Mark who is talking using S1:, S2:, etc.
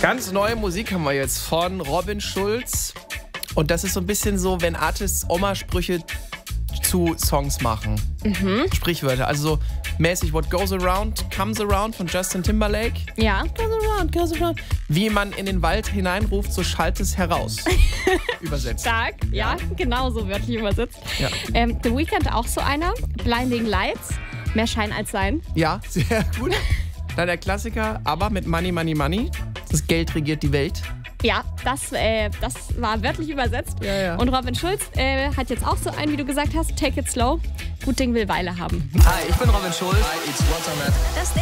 S1: Ganz neue Musik haben wir jetzt von Robin Schulz. Und das ist so ein bisschen so, wenn Artists Oma-Sprüche zu Songs machen. Sprichwörter. Also so mäßig What Goes Around Comes Around von Justin Timberlake.
S2: Ja.
S1: Goes around. Wie man in den Wald hineinruft, so schallt es heraus. Übersetzt.
S2: Stark. Ja, genau so wörtlich übersetzt.
S1: Ja.
S2: The Weeknd auch so einer. Blinding Lights. Mehr Schein als Sein.
S1: Ja, sehr gut. Dann der Klassiker, aber mit Money, Money, Money. Das Geld regiert die Welt.
S2: Ja, das war wörtlich übersetzt.
S1: Ja.
S2: Und Robin Schulz hat jetzt auch so einen, wie du gesagt hast, Take It Slow. Gut Ding will Weile haben.
S1: Hi, ich bin Robin Schulz. Hi, it's Walter Matt.
S3: Das